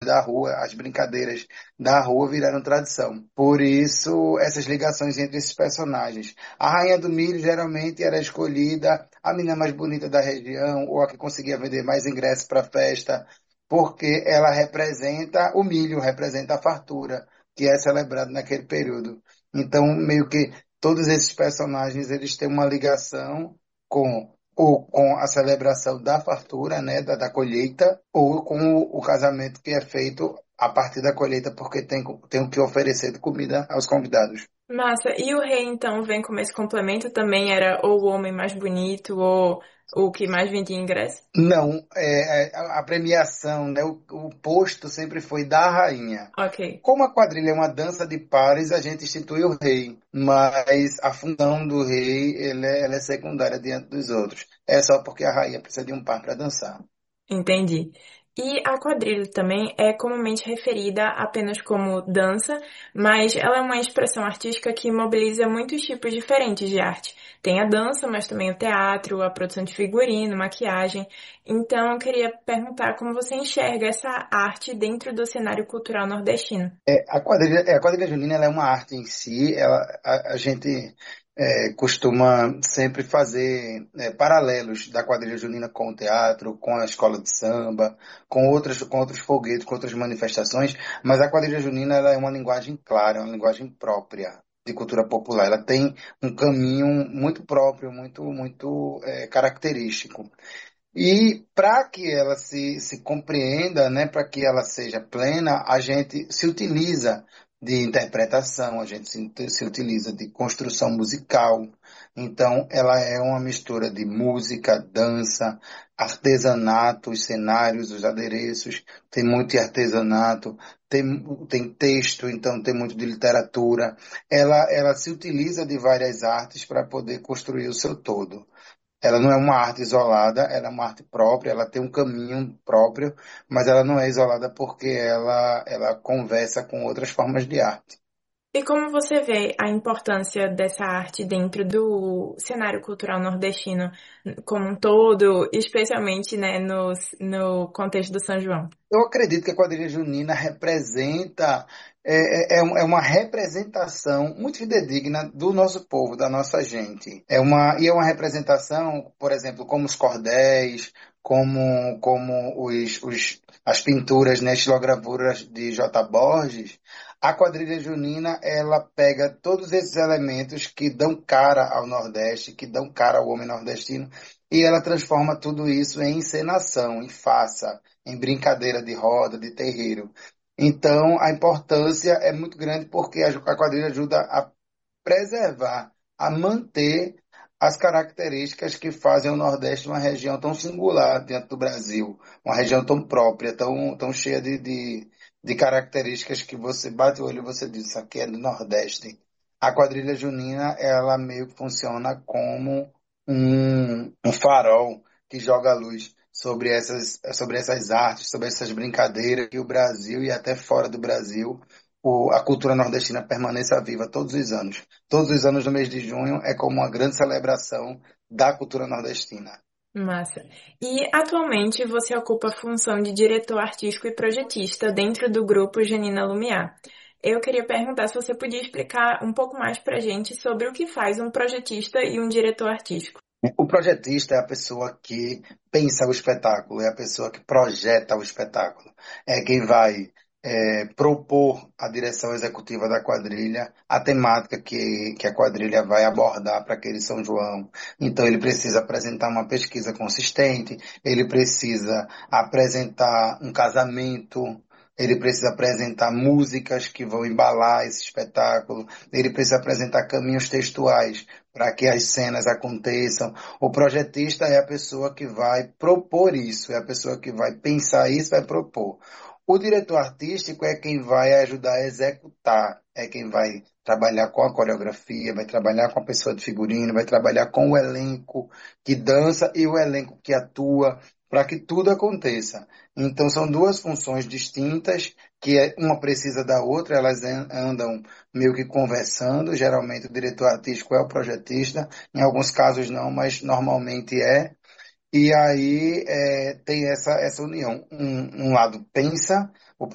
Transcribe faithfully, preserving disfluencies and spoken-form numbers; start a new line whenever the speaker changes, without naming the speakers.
da rua, as brincadeiras da rua viraram tradição. Por isso, essas ligações entre esses personagens. A Rainha do Milho geralmente era escolhida a menina mais bonita da região, ou a que conseguia vender mais ingressos para a festa, porque ela representa o milho, representa a fartura, que é celebrado naquele período. Então, meio que todos esses personagens, eles têm uma ligação com ou com a celebração da fartura, né, da, da colheita, ou com o, o casamento que é feito a partir da colheita, porque tem, tem o que oferecer de comida aos convidados.
Massa. E o rei, então, vem como esse complemento também? Era ou o homem mais bonito, ou o que mais vendia ingresso?
Não, é, é, a a premiação, né, o, o posto sempre foi da rainha.
Ok,
Como a quadrilha é uma dança de pares, a gente institui o rei, mas a função do rei ele é, ela é secundária diante dos outros. É só porque a rainha precisa de um par para dançar.
entendi. E a quadrilha também é comumente referida apenas como dança, mas ela é uma expressão artística que mobiliza muitos tipos diferentes de arte. Tem a dança, mas também o teatro, a produção de figurino, maquiagem. Então, eu queria perguntar como você enxerga essa arte dentro do cenário cultural nordestino.
É, a quadrilha, é, a quadrilha junina ela é uma arte em si, ela, a, a gente é, costuma sempre fazer é, paralelos da quadrilha junina com o teatro, com a escola de samba, com outras, com outros foguetes, com outras manifestações, mas a quadrilha junina ela é uma linguagem clara, é uma linguagem própria de cultura popular. Ela tem um caminho muito próprio, muito, muito é, característico. E para que ela se, se compreenda, né, para que ela seja plena, a gente se utiliza de interpretação, a gente se, se utiliza de construção musical. Então, ela é uma mistura de música, dança, artesanato, os cenários, os adereços, tem muito de artesanato, tem, tem texto, então tem muito de literatura. Ela, ela se utiliza de várias artes para poder construir o seu todo. Ela não é uma arte isolada, ela é uma arte própria, ela tem um caminho próprio, mas ela não é isolada porque ela, ela conversa com outras formas de arte.
E como você vê a importância dessa arte dentro do cenário cultural nordestino como um todo, especialmente, né, no, no contexto do São João?
Eu acredito que a quadrilha junina representa, é, é, é um- é uma representação muito fidedigna do nosso povo, da nossa gente. É uma, e é uma representação, por exemplo, como os cordéis, como, como os, os, as pinturas, né, estilogravuras de J. Borges. A quadrilha junina, ela pega todos esses elementos que dão cara ao Nordeste, que dão cara ao homem nordestino, e ela transforma tudo isso em encenação, em farsa, em brincadeira de roda, de terreiro. Então, a importância é muito grande porque a a quadrilha ajuda a preservar, a manter as características que fazem o Nordeste uma região tão singular dentro do Brasil, uma região tão própria, tão, tão cheia de, de, de características que você bate o olho e você diz, isso aqui é do Nordeste. A quadrilha junina, ela meio que funciona como um, um farol que joga luz sobre essas, sobre essas artes, sobre essas brincadeiras que o Brasil e até fora do Brasil, o- a cultura nordestina permaneça viva todos os anos. Todos os anos no mês de junho é como uma grande celebração da cultura nordestina.
Massa. E atualmente você ocupa a função de diretor artístico e projetista dentro do grupo Janina Lumiar. Eu queria perguntar se você podia explicar um pouco mais pra gente sobre o que faz um projetista e um diretor artístico.
O projetista é a pessoa que pensa o espetáculo, é a pessoa que projeta o espetáculo, é quem vai é, propor a direção executiva da quadrilha, a temática que, que a quadrilha vai abordar para aquele São João. Então ele precisa apresentar uma pesquisa consistente, ele precisa apresentar um casamento, ele precisa apresentar músicas que vão embalar esse espetáculo, ele precisa apresentar caminhos textuais para que as cenas aconteçam. O projetista é a pessoa que vai propor isso, é a pessoa que vai pensar isso, vai propor. O diretor artístico é quem vai ajudar a executar, é quem vai trabalhar com a coreografia, vai trabalhar com a pessoa de figurino, vai trabalhar com o elenco que dança e o elenco que atua, para que tudo aconteça. Então são duas funções distintas, que é- uma precisa da outra, elas an- andam meio que conversando. Geralmente o diretor artístico é o projetista, em alguns casos não, mas normalmente é. E aí é, tem essa, essa união. Um, um lado pensa, o